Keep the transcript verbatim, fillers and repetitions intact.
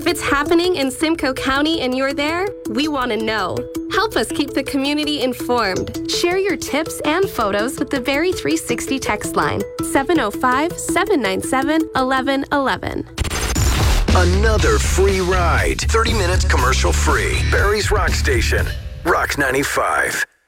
it's happening in Simcoe County and you're there, we want to know. Help us keep the community informed. Share your tips and photos with the Barrie three sixty text line, seven oh five, seven nine seven, one one one one. Another free ride. thirty minutes commercial free. Barrie's Rock Station. Rock ninety-five.